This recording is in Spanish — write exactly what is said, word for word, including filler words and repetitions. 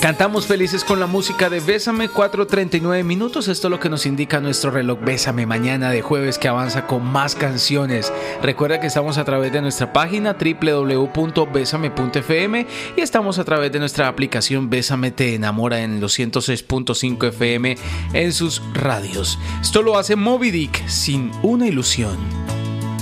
Cantamos felices con la música de Bésame, cuatro treinta y nueve minutos. Esto es lo que nos indica nuestro reloj. Bésame mañana de jueves, que avanza con más canciones. Recuerda que estamos a través de nuestra página doble u doble u doble u punto bésame punto efe eme y estamos a través de nuestra aplicación Bésame Te Enamora en los ciento seis punto cinco efe eme en sus radios. Esto lo hace Moby Dick, Sin una ilusión.